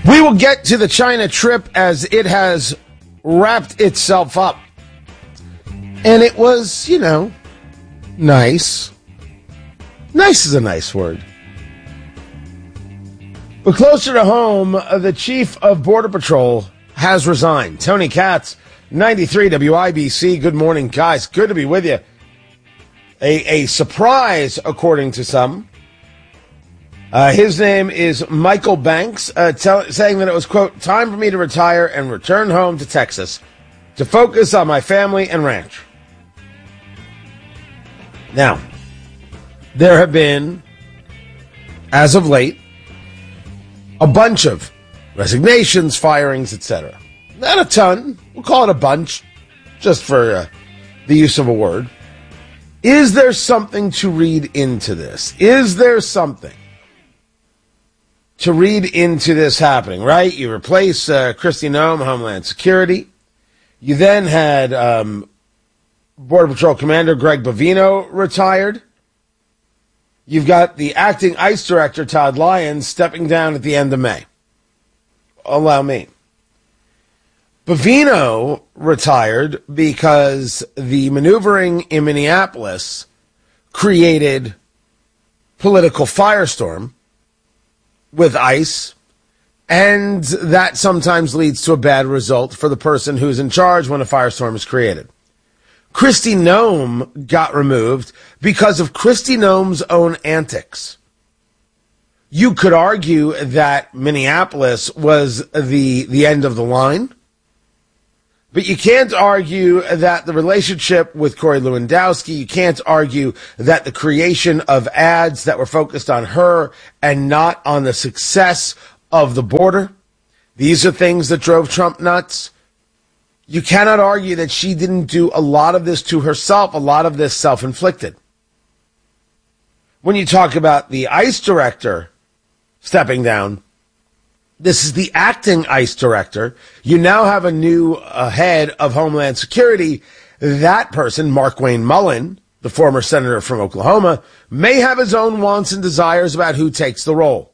We will get to the China trip as it has wrapped itself up. And it was, nice. Nice is a nice word. But closer to home, the chief of Border Patrol has resigned. Tony Katz, 93 WIBC. Good morning, guys. Good to be with you. A surprise, according to some. His name is Michael Banks, saying that it was, quote, time for me to retire and return home to Texas to focus on my family and ranch. Now, there have been, as of late, a bunch of resignations, firings, etc. Not a ton. We'll call it a bunch, just for the use of a word. Is there something to read into this? Is there something to read into this happening, right? You replace Kristi Noem, Homeland Security. You then had Border Patrol Commander Greg Bovino retired. You've got the acting ICE Director, Todd Lyons, stepping down at the end of May. Allow me. Bovino retired because the maneuvering in Minneapolis created political firestorm with ICE, and that sometimes leads to a bad result for the person who's in charge when a firestorm is created. Kristi Noem got removed because of Kristi Noem's own antics. You could argue that Minneapolis was the end of the line, but you can't argue that the relationship with Corey Lewandowski, you can't argue that the creation of ads that were focused on her and not on the success of the border, these are things that drove Trump nuts. You cannot argue that she didn't do a lot of this to herself, a lot of this self-inflicted. When you talk about the ICE director stepping down, this is the acting ICE director. You now have a new head of Homeland Security. That person, Markwayne Mullin, the former senator from Oklahoma, may have his own wants and desires about who takes the role.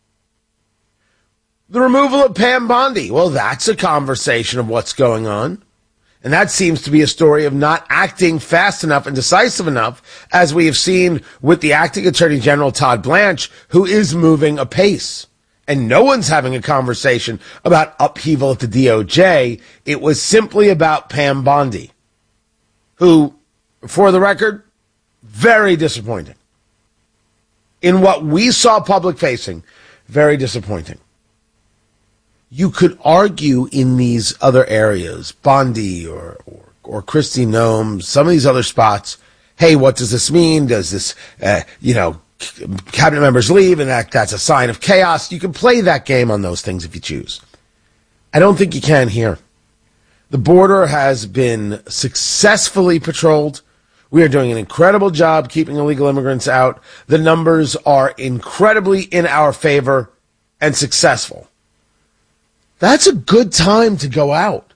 The removal of Pam Bondi. Well, that's a conversation of what's going on. And that seems to be a story of not acting fast enough and decisive enough, as we have seen with the acting Attorney General, Todd Blanche, who is moving apace. And no one's having a conversation about upheaval at the DOJ. It was simply about Pam Bondi, who, for the record, very disappointing. In what we saw public facing, very disappointing. You could argue in these other areas, Bondi or Kristi Noem, some of these other spots, hey, what does this mean? Does this, cabinet members leave and that's a sign of chaos? You can play that game on those things if you choose. I don't think you can here. The border has been successfully patrolled. We are doing an incredible job keeping illegal immigrants out. The numbers are incredibly in our favor and successful. That's a good time to go out.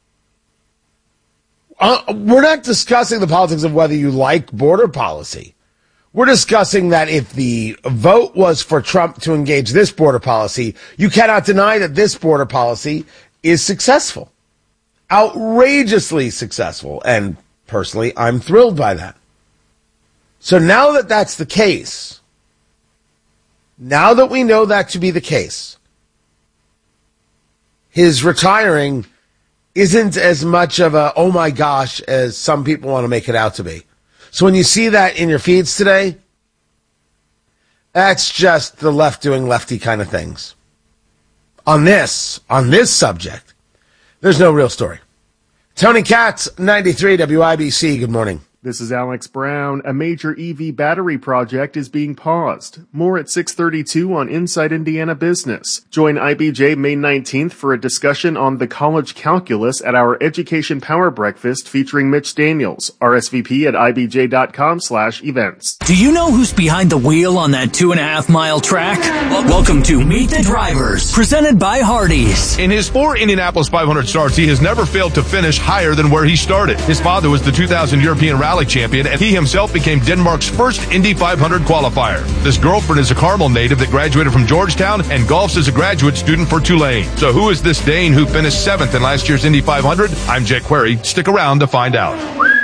We're not discussing the politics of whether you like border policy. We're discussing that if the vote was for Trump to engage this border policy, you cannot deny that this border policy is successful. Outrageously successful. And personally, I'm thrilled by that. So now that that's the case, now that we know that to be the case, his retiring isn't as much of a, oh my gosh, as some people want to make it out to be. So when you see that in your feeds today, that's just the left doing lefty kind of things. On this subject, there's no real story. Tony Katz, 93 WIBC, good morning. This is Alex Brown. A major EV battery project is being paused. More at 6:32 on Inside Indiana Business. Join IBJ May 19th for a discussion on the college calculus at our Education Power Breakfast featuring Mitch Daniels, RSVP at ibj.com/events. Do you know who's behind the wheel on that 2.5-mile track? Welcome to Meet the Drivers, presented by Hardee's. In his 4 Indianapolis 500 starts, he has never failed to finish higher than where he started. His father was the 2000 European Rally Valley champion, and he himself became Denmark's first Indy 500 qualifier. This girlfriend is a Carmel native that graduated from Georgetown and golfs as a graduate student for Tulane. So who is this Dane who finished 7th in last year's Indy 500? I'm Jake Query. Stick around to find out.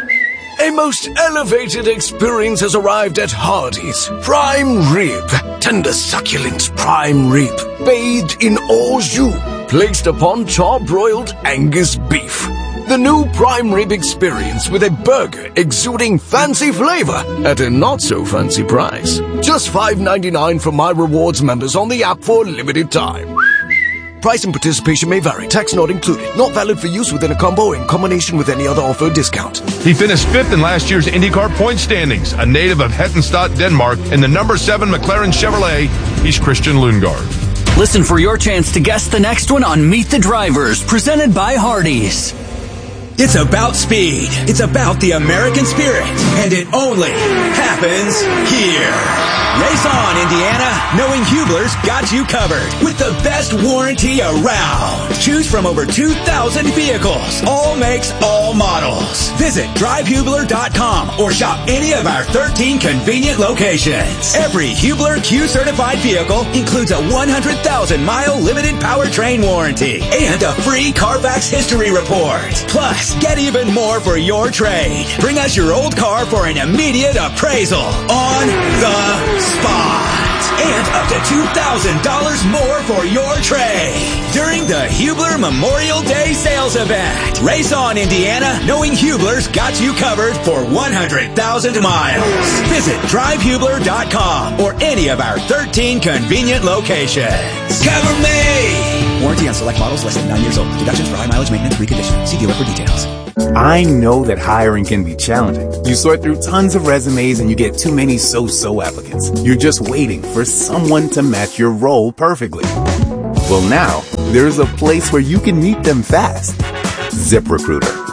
A most elevated experience has arrived at Hardee's. Prime rib. Tender succulent prime rib. Bathed in au jus. Placed upon charbroiled Angus beef. The new prime rib experience with a burger exuding fancy flavor at a not-so-fancy price. Just $5.99 for My Rewards members on the app for a limited time. Price and participation may vary. Tax not included. Not valid for use within a combo in combination with any other offer or discount. He finished 5th in last year's IndyCar point standings, a native of Hettenstadt, Denmark, in the number 7 McLaren Chevrolet. He's Christian Lundgaard. Listen for your chance to guess the next one on Meet the Drivers, presented by Hardee's. It's about speed. It's about the American spirit. And it only happens here. Race on, Indiana, knowing Hubler's got you covered with the best warranty around. Choose from over 2,000 vehicles, all makes, all models. Visit drivehubler.com or shop any of our 13 convenient locations. Every Hubler Q-certified vehicle includes a 100,000-mile limited powertrain warranty and a free Carfax history report. Plus, get even more for your trade. Bring us your old car for an immediate appraisal on the spot. And up to $2,000 more for your trade during the Hubler Memorial Day sales event. Race on, Indiana, knowing Hubler's got you covered for 100,000 miles. Visit drivehubler.com or any of our 13 convenient locations. Cover me! Warranty on select models less than 9 years old. Deductions for high mileage maintenance reconditioning. See dealer for details. I know that hiring can be challenging. You sort through tons of resumes and you get too many so-so applicants. You're just waiting for someone to match your role perfectly. Well, now, there's a place where you can meet them fast. ZipRecruiter.